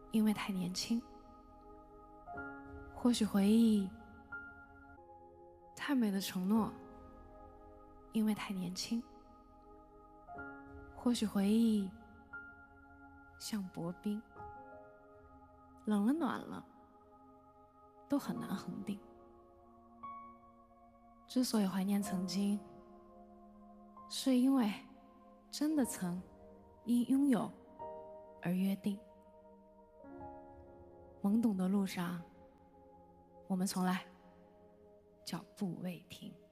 因为太年轻；或许回忆太美的承诺，因为太年轻；或许回忆像薄冰，冷了暖了都很难恒定。之所以怀念曾经，是因为真的曾因拥有而约定。懵懂的路上，我们从来脚步未停。